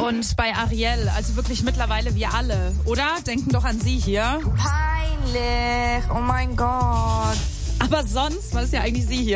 Und bei Ariel, also wirklich mittlerweile wir alle, oder? Denken doch an sie hier. Peinlich, oh mein Gott. Aber sonst war es ja eigentlich sie hier.